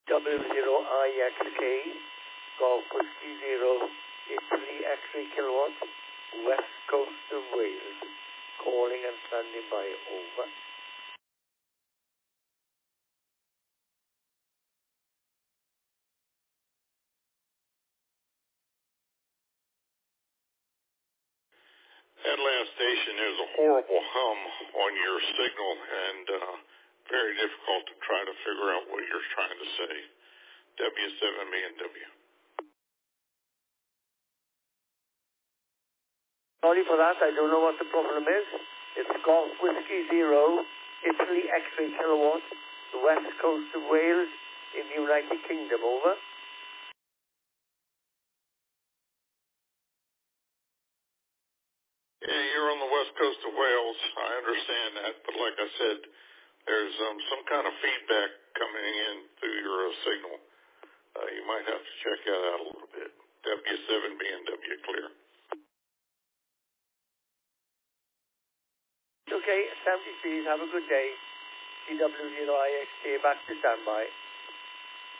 W0IXK, Golf Whiskey 0, Italy X-ray kilowatt, west coast of Wales. Calling and standing by. Over. Atlanta Station, there's a horrible hum on your signal and very difficult to try to figure out what you're trying to say. W7BNW. Sorry for that, I don't know what the problem is. It's Golf Whiskey 0, Italy X-ray kilowatt, the west coast of Wales in the United Kingdom. Over. Yeah, you're on the west coast of Wales. I understand that, but like I said, there's some kind of feedback coming in through your signal. You might have to check that out a little bit. W7BNW clear. Okay, 73s, have a good day. CW0IXK back to standby.